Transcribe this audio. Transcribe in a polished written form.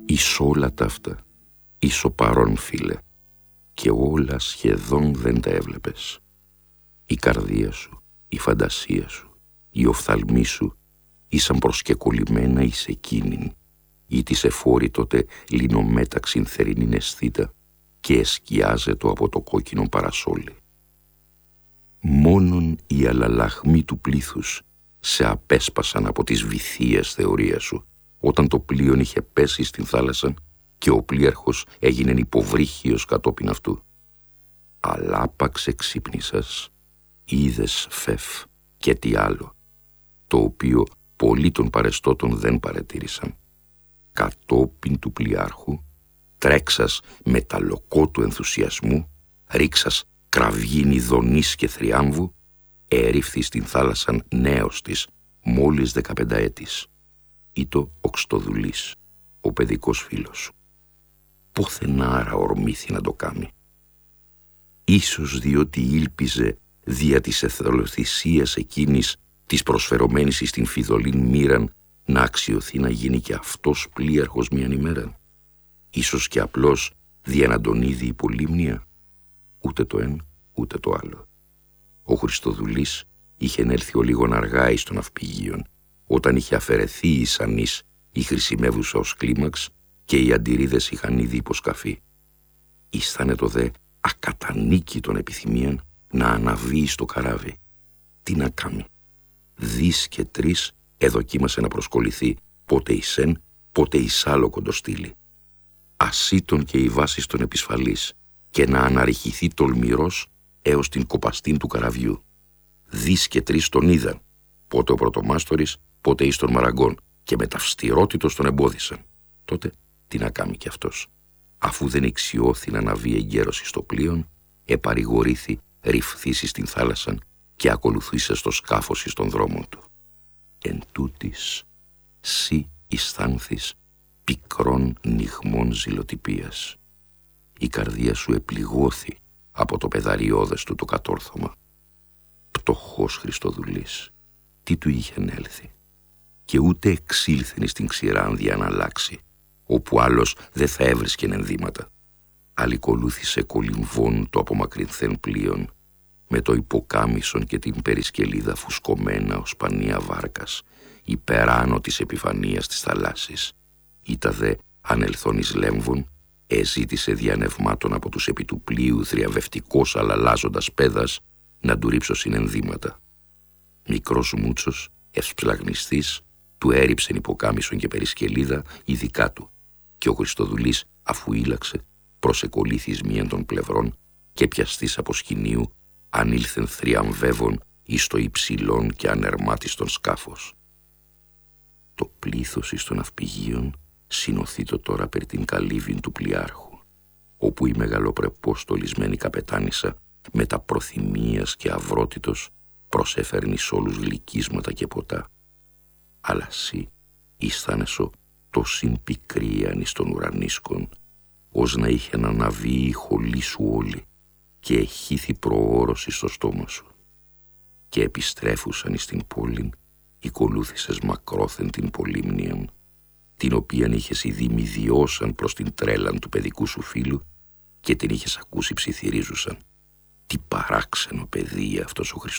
Εις όλα ταύτα, εις ο παρών, φίλε, και όλα σχεδόν δεν τα έβλεπες. Η καρδία σου, η φαντασία σου, οι οφθαλμοί σου ήσαν προσκεκολλημένα εις εκείνην, ή της εφόρη τότε λινομέταξην θερινήν αισθήτα και εσκιάζετο από το κόκκινο παρασόλι. Μόνον οι αλαλαχμοί του πλήθους σε απέσπασαν από τις βυθίες θεωρίας σου, όταν το πλοίον είχε πέσει στην θάλασσα και ο πλοίαρχος έγινεν υποβρύχιος κατόπιν αυτού. Αλλά άπαξ εξύπνησας, είδες φεφ και τι άλλο, το οποίο πολλοί των παρεστώτων δεν παρετήρησαν. Κατόπιν του πλοιάρχου, τρέξας με τα λοκό του ενθουσιασμού, ρίξας κραυγήν ειδονής και θριάμβου, έριφθη στην θάλασσαν νέος της, μόλις 15 έτης. Ήτο ο Ξτοδουλής, ο παιδικός φίλος σου. Πόθενάρα ορμήθη να το κάνει. Ίσως διότι ήλπιζε δια της εθελοθυσίας εκείνης της προσφερωμένης εις την φιδωλήν μοίραν να αξιωθεί να γίνει και αυτός πλοίαρχος μιαν ημέρα. Ίσως και απλώς δια να τον είδη υπολείμνια. Ούτε το εν, ούτε το άλλο. Ο Χριστοδουλής είχε έλθει ο λίγον αργά εις των ναυπηγείων, όταν είχε αφαιρεθεί η σανής η χρησιμεύουσα ως κλίμαξ και οι αντιρίδες είχαν ήδη υποσκαφεί. Ήσθανε το δε ακατανίκητον επιθυμίαν να αναβεί στο καράβι. Τι να κάνει. Δις και τρεις εδοκίμασε να προσκοληθεί πότε εις εν, πότε εις άλλο κοντοστήλι. Ασίτων και οι βάσεις των επισφαλής και να αναρριχηθεί τολμηρός έως την κοπαστήν του καραβιού. Δις και τρεις τον είδαν, πότε ο πρωτομάστορης, πότε εις των μαραγκών, και με ταυστηρότητος τον εμπόδισαν. Τότε τι να κάνει κι αυτός. Αφού δεν εξιώθη να αναβεί εγκαίρος εις το πλοίον, επαρηγορήθη ρυφθήσει στην θάλασσαν και ακολουθήσε στο σκάφος εις των δρόμων του. Εν τούτης, σύ αισθάνθης πικρών νυχμών ζηλοτυπίας. Η καρδία σου επληγώθη από το πεδαριώδες του το κατόρθωμα. Πτωχός Χριστοδουλής, τι του είχεν έλθει, και ούτε εξήλθεν στην ξηράνδια να αλλάξει, όπου άλλος δεν θα έβρισκεν ενδύματα. Αλληκολούθησε κολυμβών το απομακρυνθέν πλοίον, με το υποκάμισον και την περισκελίδα φουσκωμένα ως πανία βάρκας, υπεράνω της επιφανείας της θαλάσσης. Ήτα δε ανελθόν εις λέμβων, εζήτησε διανευμάτων από τους επί του πλοίου θριαβευτικός αλλαλάζοντας πέδας να του ρίψω συνενδύματα. Μικρός μούτσος, ευσπλαγνιστής, του έριψεν υποκάμισον και περισκελίδα ειδικά του, και ο Χριστοδουλής, αφού ήλαξε, προσεκολήθης μίαν των πλευρών και πιαστής από σκηνίου ανήλθεν θριαμβεύων εις το υψηλόν και ανερμάτιστον σκάφος. Το πλήθος εις των ναυπηγείων συνοθείτο τώρα περί την καλύβην του πλοιάρχου, όπου η μεγαλοπρεπώς στολισμένη καπετάνισσα με τα προθυμίας και αυρότητος προσέφερνει σ' όλους γλυκίσματα και ποτά. Αλλά σύ αισθάνεσο τόσην πικρίαν εις των ουρανίσκων, ως να είχε αναβεί η χολή σου όλη και εχύθη προώρωση στο στόμα σου. Και επιστρέφουσαν εις την πόλην, οικολούθησες μακρόθεν την πολύμνιαν, την οποίαν είχες ήδη μηδιώσαν προς την τρέλαν του παιδικού σου φίλου και την είχες ακούσει ψιθυρίζουσαν. Τι παράξενο παιδί αυτός ο Χριστοδουλής.